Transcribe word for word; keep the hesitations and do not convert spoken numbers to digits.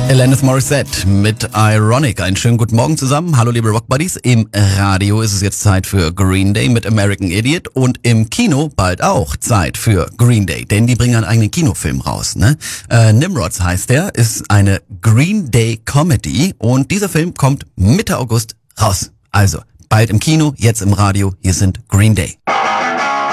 Alanis Morissette mit Ironic. Einen schönen guten Morgen zusammen. Hallo liebe Rockbuddies. Im Radio ist es jetzt Zeit für Green Day mit American Idiot und im Kino bald auch Zeit für Green Day, denn die bringen einen eigenen Kinofilm raus. Ne? Äh, Nimrods heißt der, ist eine Green Day Comedy und dieser Film kommt Mitte August raus. Also bald im Kino, jetzt im Radio. Hier sind Green Day.